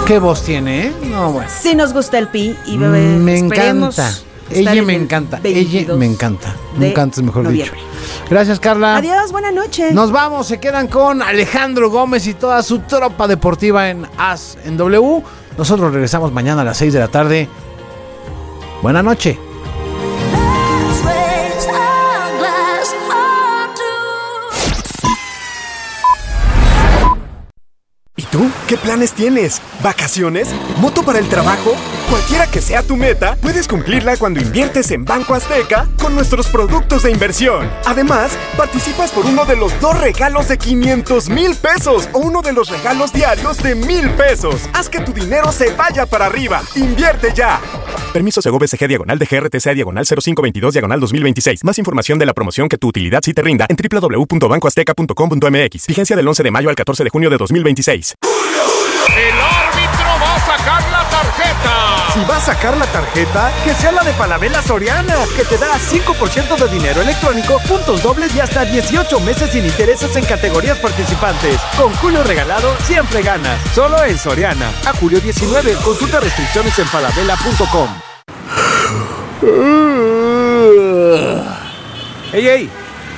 Qué voz tiene, ¿eh? No, bueno. Sí nos gusta el Pi y bebé. Me encanta. Ella me encanta. Ella me encanta. Me encanta, es mejor dicho. Gracias, Carla. Adiós, buenas noches. Nos vamos, se quedan con Alejandro Gómez y toda su tropa deportiva en AS en W. Nosotros regresamos mañana a las 6 de la tarde. Buenas noches. ¿Y tú? ¿Qué planes tienes? ¿Vacaciones? ¿Moto para el trabajo? Cualquiera que sea tu meta, puedes cumplirla cuando inviertes en Banco Azteca con nuestros productos de inversión. Además, participas por uno de los 2 regalos de 500,000 pesos o uno de los regalos diarios de 1,000 pesos. Haz que tu dinero se vaya para arriba. ¡Invierte ya! Permiso Segov SG/DGRTC/0522/2026. Más información de la promoción que tu utilidad sí te rinda en www.bancoazteca.com.mx. Vigencia del 11 de mayo al 14 de junio de 2026. ¡El árbitro va a sacar la tarjeta! Si va a sacar la tarjeta, que sea la de Falabella Soriana, que te da 5% de dinero electrónico, puntos dobles y hasta 18 meses sin intereses en categorías participantes. Con Julio regalado, siempre ganas. Solo en Soriana. A julio 19. Consulta restricciones en falabella.com. ¡Ey!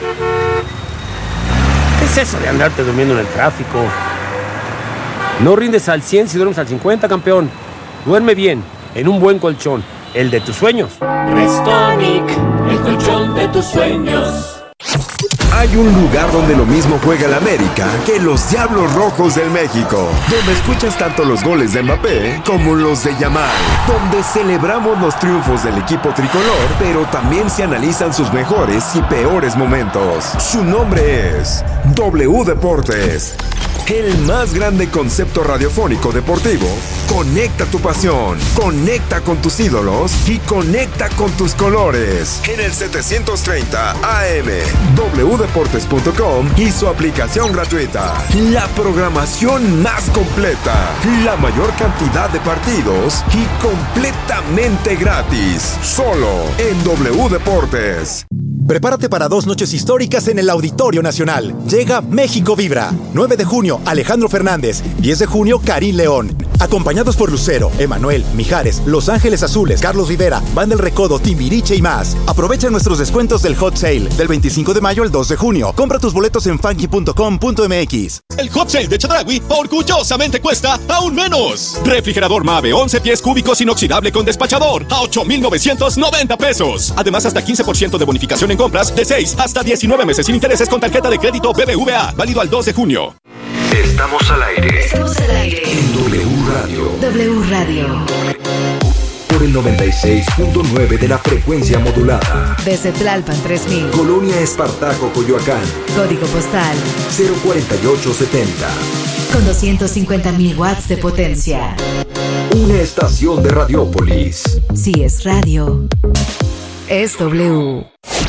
¿Qué es eso de andarte durmiendo en el tráfico? No rindes al 100 si duermes al 50, campeón. Duerme bien, en un buen colchón, el de tus sueños. Restonic, el colchón de tus sueños. Hay un lugar donde lo mismo juega el América que los Diablos Rojos del México, donde escuchas tanto los goles de Mbappé como los de Yamal, donde celebramos los triunfos del equipo tricolor, pero también se analizan sus mejores y peores momentos. Su nombre es W Deportes. El más grande concepto radiofónico deportivo. Conecta tu pasión, conecta con tus ídolos y conecta con tus colores. En el 730 AM, wdeportes.com y su aplicación gratuita. La programación más completa, la mayor cantidad de partidos y completamente gratis. Solo en W Deportes. Prepárate para 2 noches históricas en el Auditorio Nacional. Llega México Vibra. 9 de junio, Alejandro Fernández. 10 de junio, Karim León. Acompañados por Lucero, Emanuel, Mijares, Los Ángeles Azules, Carlos Rivera, Banda El Recodo, Timbiriche y más. Aprovecha nuestros descuentos del Hot Sale del 25 de mayo al 2 de junio. Compra tus boletos en funky.com.mx. El Hot Sale de Chedraui orgullosamente cuesta aún menos. Refrigerador Mave 11 pies cúbicos inoxidable con despachador a 8,990 pesos. Además, hasta 15% de bonificación en compras de 6 hasta 19 meses sin intereses con tarjeta de crédito BBVA. Válido al 2 de junio. Estamos al aire. Estamos al aire. En W Radio. W Radio. Por el 96.9 de la frecuencia modulada. Desde Tlalpan 3000. Colonia Espartaco, Coyoacán. Código postal 04870. Con 250,000 watts de potencia. Una estación de Radiópolis. Si es radio, es W.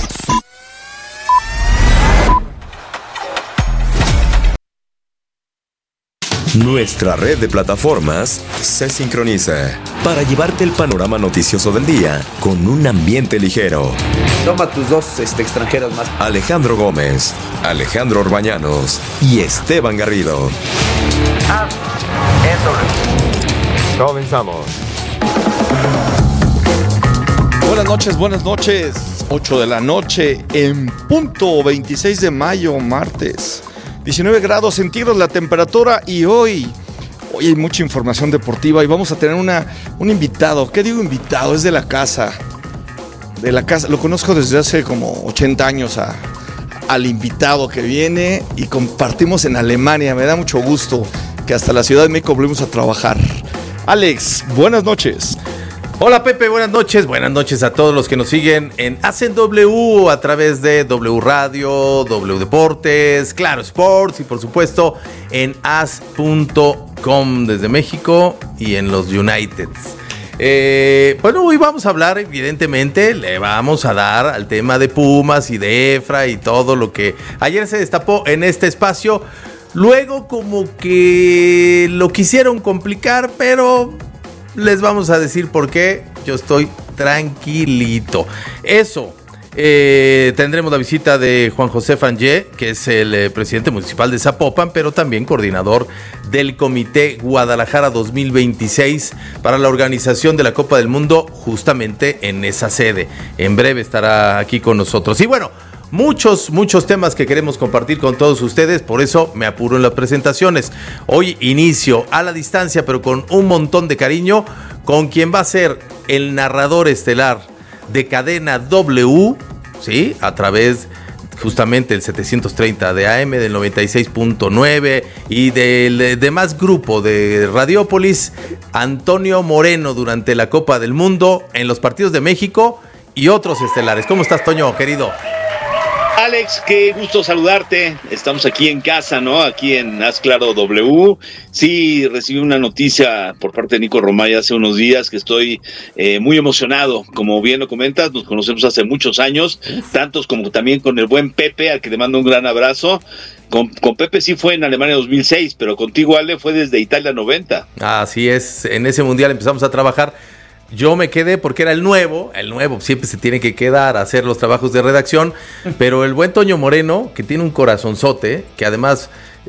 Nuestra red de plataformas se sincroniza para llevarte el panorama noticioso del día con un ambiente ligero. Toma tus 2 extranjeros más. Alejandro Gómez, Alejandro Orbañanos y Esteban Garrido. Comenzamos. Buenas noches. 8 de la noche en punto, 26 de mayo, martes. 19 grados centígrados la temperatura y hoy hay mucha información deportiva y vamos a tener un invitado. ¿Qué digo invitado? Es de la casa. Lo conozco desde hace como 80 años al invitado que viene y compartimos en Alemania. Me da mucho gusto que hasta la Ciudad de México volvimos a trabajar. Alex, buenas noches. Hola Pepe, buenas noches a todos los que nos siguen en Hacen W a través de W Radio, W Deportes, Claro Sports y por supuesto en as.com desde México y en los Uniteds. Bueno, hoy vamos a hablar, evidentemente, le vamos a dar al tema de Pumas y de Efra y todo lo que ayer se destapó en este espacio. Luego como que lo quisieron complicar, pero les vamos a decir por qué yo estoy tranquilito. Eso, Tendremos la visita de Juan José Frangé, que es el presidente municipal de Zapopan, pero también coordinador del Comité Guadalajara 2026 para la organización de la Copa del Mundo, justamente en esa sede. En breve estará aquí con nosotros. Y bueno, muchos temas que queremos compartir con todos ustedes, por eso me apuro en las presentaciones. Hoy inicio a la distancia, pero con un montón de cariño, con quien va a ser el narrador estelar de Cadena W, ¿sí? A través justamente del 730 de AM, del 96.9 y del demás grupo de Radiópolis, Antonio Moreno, durante la Copa del Mundo, en los partidos de México y otros estelares. ¿Cómo estás, Toño, querido? Alex, qué gusto saludarte. Estamos aquí en casa, ¿no? Aquí en Haz Claro W. Sí, recibí una noticia por parte de Nico Romay hace unos días que estoy muy emocionado. Como bien lo comentas, nos conocemos hace muchos años, tantos como también con el buen Pepe, al que le mando un gran abrazo. Con Pepe sí fue en Alemania 2006, pero contigo, Ale, fue desde Italia 90. Así es, en ese mundial empezamos a trabajar. Yo me quedé porque era el nuevo siempre se tiene que quedar a hacer los trabajos de redacción, pero el buen Toño Moreno, que tiene un corazonzote, que además,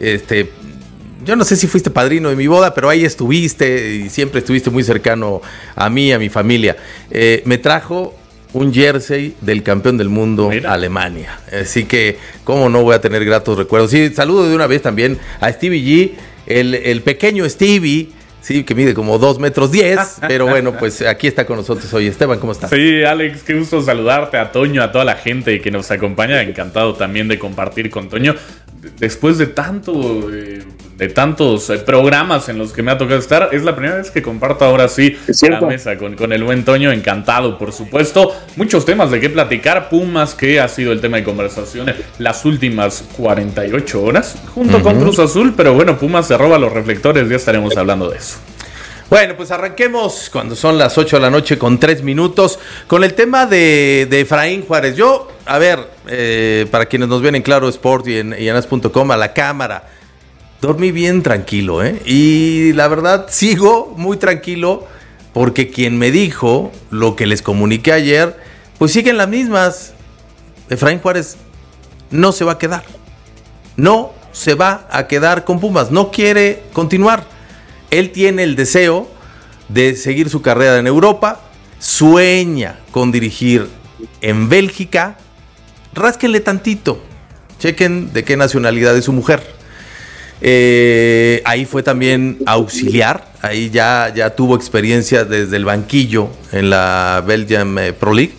yo no sé si fuiste padrino de mi boda, pero ahí estuviste y siempre estuviste muy cercano a mí, a mi familia. Me trajo un jersey del campeón del mundo, Alemania. Así que, ¿cómo no voy a tener gratos recuerdos? Sí, saludo de una vez también a Stevie G, el pequeño Stevie. Sí, que mide como 2 metros 10, pero bueno, pues aquí está con nosotros hoy. Esteban, ¿cómo estás? Sí, Alex, qué gusto saludarte, a Toño, a toda la gente que nos acompaña. Encantado también de compartir con Toño. Después de tantos programas en los que me ha tocado estar, es la primera vez que comparto ahora sí la mesa con el buen Toño. Encantado, por supuesto. Muchos temas de qué platicar. Pumas, que ha sido el tema de conversación las últimas 48 horas, junto con Cruz Azul. Pero bueno, Pumas se roba los reflectores, ya estaremos hablando de eso. Bueno, pues arranquemos cuando son las 8 de la noche con 3 minutos con el tema de Efraín Juárez. Yo, a ver, para quienes nos ven en Claro Sport y en as.com, a la cámara, dormí bien tranquilo, y la verdad sigo muy tranquilo porque quien me dijo lo que les comuniqué ayer, pues siguen las mismas. Efraín Juárez no se va a quedar, no se va a quedar con Pumas, no quiere continuar. Él tiene el deseo de seguir su carrera en Europa, sueña con dirigir en Bélgica. Rásquenle tantito, chequen de qué nacionalidad es su mujer. Ahí fue también auxiliar, ahí ya tuvo experiencia desde el banquillo en la Belgian Pro League.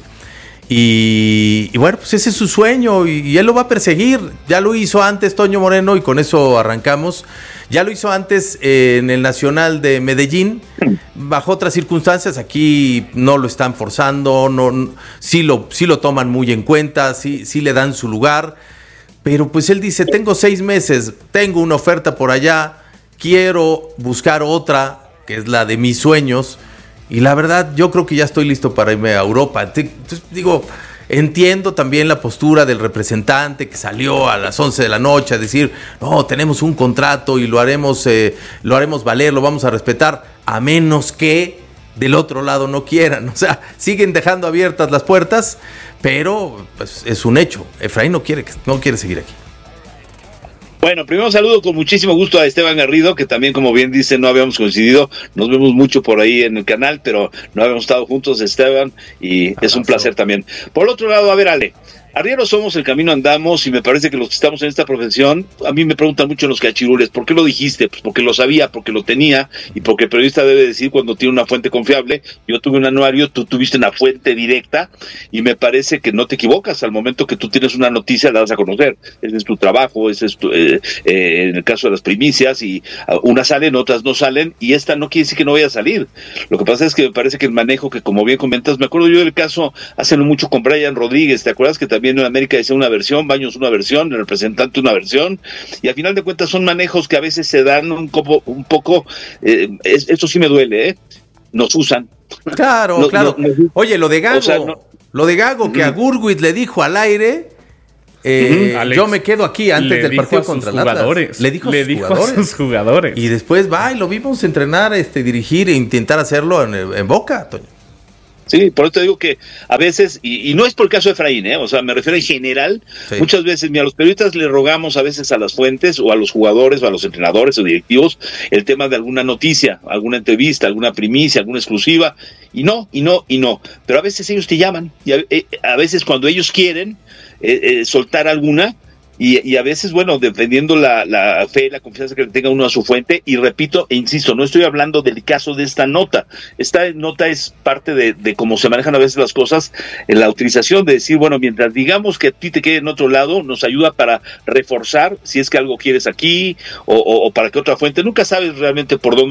Y bueno, pues ese es su sueño y él lo va a perseguir. Ya lo hizo antes Toño Moreno y con eso arrancamos. Ya lo hizo antes en el Nacional de Medellín, bajo otras circunstancias. Aquí no lo están forzando, sí lo toman muy en cuenta, sí le dan su lugar. Pero pues él dice, tengo 6 meses, tengo una oferta por allá, quiero buscar otra, que es la de mis sueños. Y la verdad, yo creo que ya estoy listo para irme a Europa. Entonces, digo, entiendo también la postura del representante que salió a las 11 de la noche a decir, no, tenemos un contrato y lo haremos valer, lo vamos a respetar, a menos que del otro lado no quieran. O sea, siguen dejando abiertas las puertas, pero pues, es un hecho. Efraín no quiere seguir aquí. Bueno, primero saludo con muchísimo gusto a Esteban Garrido, que también, como bien dice, no habíamos coincidido, nos vemos mucho por ahí en el canal, pero no habíamos estado juntos, Esteban, y es un placer también. Por otro lado, a ver, Ale, arrieros somos, el camino andamos, y me parece que los que estamos en esta profesión, a mí me preguntan mucho en los cachirules, ¿por qué lo dijiste? Pues porque lo sabía, porque lo tenía, y porque el periodista debe decir cuando tiene una fuente confiable. Yo tuve un anuario, tú tuviste una fuente directa, y me parece que no te equivocas. Al momento que tú tienes una noticia, la das a conocer. Ese es tu trabajo, ese es en el caso de las primicias, y unas salen, otras no salen, y esta no quiere decir que no vaya a salir. Lo que pasa es que me parece que el manejo, que como bien comentas, me acuerdo yo del caso hace no mucho con Brian Rodríguez, ¿te acuerdas que también en América decía una versión, Baños una versión, el representante una versión, y al final de cuentas son manejos que a veces se dan un poco, esto sí me duele, nos usan. Claro, claro. Oye, lo de Gago, que a Gurwitz le dijo al aire, Alex, yo me quedo aquí antes del partido contra el Atlas. Le dijo a sus jugadores. Y después va y lo vimos entrenar, dirigir e intentar hacerlo en Boca, Toño. Sí, por eso te digo que a veces, y no es por el caso de Efraín, o sea, me refiero en general, muchas veces, a los periodistas le rogamos a veces a las fuentes, o a los jugadores, o a los entrenadores, o directivos, el tema de alguna noticia, alguna entrevista, alguna primicia, alguna exclusiva, y no, pero a veces ellos te llaman, y a veces cuando ellos quieren soltar alguna, y a veces, bueno, dependiendo la fe, la confianza que le tenga uno a su fuente, y repito e insisto, no estoy hablando del caso de esta nota es parte de cómo se manejan a veces las cosas, en la utilización de decir, bueno, mientras digamos que a ti te quede en otro lado, nos ayuda para reforzar, si es que algo quieres aquí, o para que otra fuente, nunca sabes realmente por dónde